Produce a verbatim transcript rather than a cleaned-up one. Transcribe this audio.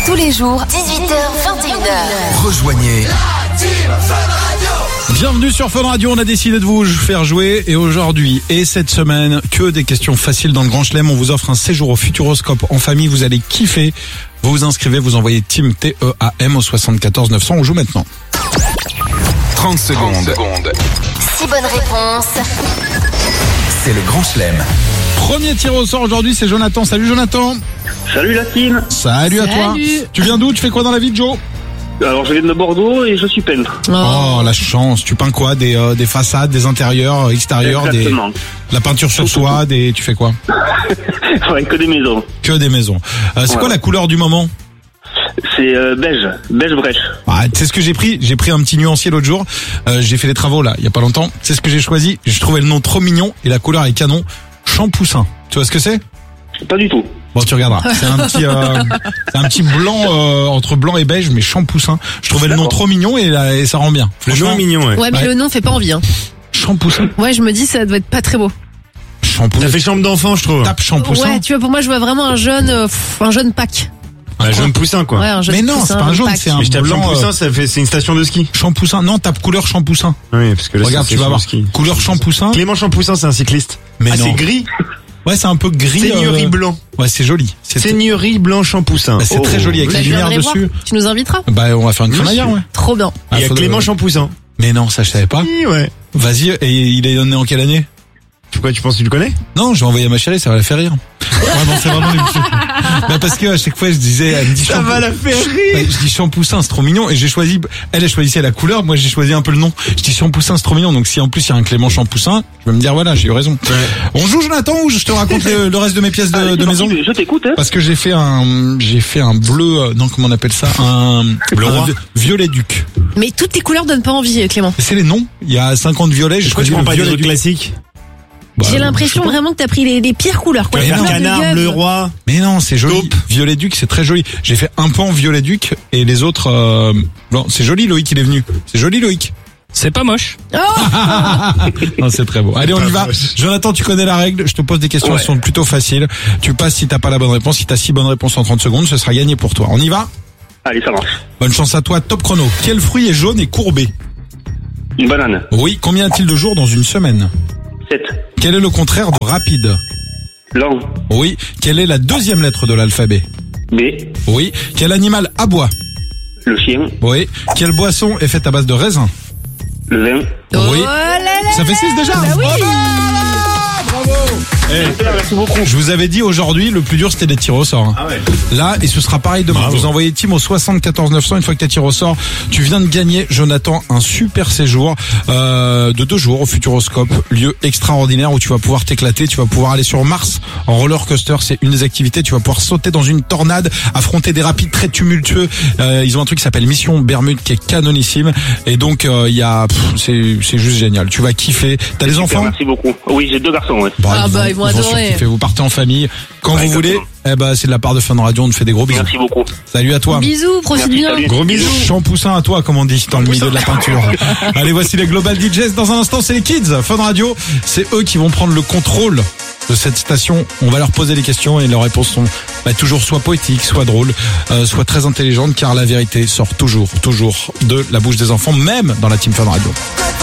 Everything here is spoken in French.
Tous les jours, dix-huit heures vingt et une heures. Rejoignez la team Fun Radio. Bienvenue sur Fun Radio, on a décidé de vous faire jouer et aujourd'hui et cette semaine, que des questions faciles dans le Grand Chelem. On vous offre un séjour au Futuroscope en famille, vous allez kiffer. Vous vous inscrivez, vous envoyez Team T E A M au soixante-quatorze neuf cents, on joue maintenant. trente secondes. Six bonnes réponses. C'est le Grand Chelem. Premier tir au sort aujourd'hui, c'est Jonathan. Salut Jonathan. Salut la team. Salut à toi. Tu viens d'où? Tu fais quoi dans la vie, Joe? Alors je viens de Bordeaux et je suis peintre. Oh, la chance. Tu peins quoi? Des, euh, des façades, des intérieurs, extérieurs, des... Exactement. La peinture sur soie, des... tu fais quoi? Ouais, que des maisons. Que des maisons. Euh, c'est Ouais. quoi la couleur du moment? C'est euh, beige, beige brèche. Ah, tu sais ce que j'ai pris? J'ai pris un petit nuancier l'autre jour. Euh, j'ai fait les travaux là, il y a pas longtemps. Tu sais ce que j'ai choisi? J'ai trouvé le nom trop mignon et la couleur est canon. Champoussin. Tu vois ce que c'est? Pas du tout. Bon, tu regarderas. C'est un petit, euh, c'est un petit blanc euh, entre blanc et beige, mais champoussin. Je trouvais le nom trop mignon et, là, et ça rend bien. Le nom est mignon, ouais. Ouais, mais Ouais. le nom fait pas envie. Hein. Champoussin. Ouais, je me dis ça doit être pas très beau. Champoussin. Ça fait chambre d'enfant, je trouve. Tape champoussin. Ouais, tu vois, pour moi, je vois vraiment un jeune, euh, pff, un jeune pack. Un jaune poussin, quoi. Ouais, un jeune Mais non, poussin, c'est pas un jaune, pack. c'est un Mais je tape blanc. champoussin, euh, ça fait, c'est une station de ski. champoussin. Non, tape couleur champoussin. Oui, parce que là, Regarde, c'est tu vas une voir. station de ski. Couleur champoussin. Clément Champoussin, c'est un cycliste. Mais ah, non. c'est gris. Ouais, c'est un peu gris. Seigneurie euh, blanc. Ouais, c'est joli. C'est Seigneurie blanc Champoussin. Bah, c'est très joli avec Bah, les je lumières viendrai voir. dessus. Tu nous inviteras. Bah, on va faire une crémaillère, ouais. Trop bien. Ah, Il y a faut- Clément Champoussin. Mais non, ça je savais pas. Oui, ouais. Vas-y, et il est né en quelle année? Pourquoi tu penses que tu le connais? Non, je vais envoyer à ma chérie, ça va la faire rire. Ouais, non, c'est vraiment une petite... Bah, parce que à chaque fois je disais, elle me dit Ça shampoo- va la faire Bah, rire. je dis champoussin, c'est trop mignon, et j'ai choisi, elle, elle choisissait la couleur, moi j'ai choisi un peu le nom. Je dis champoussin, c'est trop mignon, donc si en plus il y a un Clément Champoussin, je vais me dire voilà, j'ai eu raison. On joue Jonathan ou je te raconte le, le reste de mes pièces de, Allez, de c'est maison? parti, je t'écoute. Hein. Parce que j'ai fait un, j'ai fait un bleu, euh, non, comment on appelle ça? Un, Bleu un roi. vi- violet duc. Mais toutes tes couleurs donnent pas envie, Clément. C'est les noms. Il y a cinquante violets, j'ai Pourquoi choisi tu prends le pas des violet trucs duc. classiques? Bah, J'ai je l'impression sais pas. vraiment que t'as pris les, les pires couleurs, quoi. Mais Les non. couleurs de Canard, gueule. bleu roi. Mais non, c'est joli. Taupe. Violet duc, c'est très joli. J'ai fait un pan violet duc et les autres euh, blancs. C'est joli, Loïc, il est venu. C'est joli, Loïc. C'est pas moche. Non, c'est très beau. Allez, on Pas y va. moche. Jonathan, tu connais la règle. Je te pose des questions Ouais. qui sont plutôt faciles. Tu passes si t'as pas la bonne réponse. Si t'as six bonnes réponses en trente secondes, ce sera gagné pour toi. On y va? Allez, ça marche. Bonne chance à toi. Top chrono. Quel fruit est jaune et courbé? Une banane. Oui. Combien a-t-il de jours dans une semaine? sept. Quel est le contraire de rapide? Long. Oui. Quelle est la deuxième lettre de l'alphabet? B. Oui. Quel animal aboie? Le chien. Oui. Quelle boisson est faite à base de raisin? Le vin. Oui. Oh là là. Ça fait six déjà? Bah oui. Bravo. Eh, Merci beaucoup. je vous avais dit aujourd'hui, le plus dur c'était les tirs au sort. hein. Ah ouais. Là, et ce sera pareil demain. Bravo. Vous envoyez Tim au soixante-quatorze neuf cents. Une fois que tu as tiré au sort, tu viens de gagner, Jonathan, un super séjour euh, de deux jours au Futuroscope, lieu extraordinaire où tu vas pouvoir t'éclater. Tu vas pouvoir aller sur Mars en roller coaster. C'est une des activités. Tu vas pouvoir sauter dans une tornade, affronter des rapides très tumultueux. Euh, ils ont un truc qui s'appelle Mission Bermude qui est canonissime. Et donc euh, il y a, pff, c'est c'est juste génial. Tu vas kiffer. T'as des Super, enfants? Merci beaucoup. Oui, j'ai deux garçons. Ouais. Bon, Ah bah, ils vont adorer. surkiffer. Vous partez en famille quand Ouais, vous voulez. exactement. Eh ben c'est de la part de Fun Radio. On te fait des gros bisous. Merci beaucoup. Salut à toi. Bisous, profite Merci, bien. salut. Gros bisous. Champoussin à toi, comme on dit, dans le milieu de la peinture. Allez, voici les Global D Js. Dans un instant, c'est les Kids. Fun Radio, c'est eux qui vont prendre le contrôle de cette station. On va leur poser des questions et leurs réponses sont bah, toujours soit poétiques, soit drôles, euh, soit très intelligentes, car la vérité sort toujours, toujours de la bouche des enfants, même dans la Team Fun Radio.